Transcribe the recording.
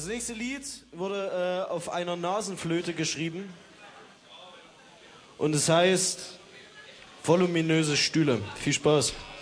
Das nächste Lied wurde auf einer Nasenflöte geschrieben und es heißt Voluminöse Stühle. Viel Spaß.